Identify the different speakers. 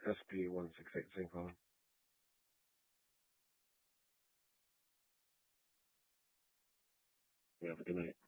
Speaker 1: SP168 same phone. Yeah, have a good night.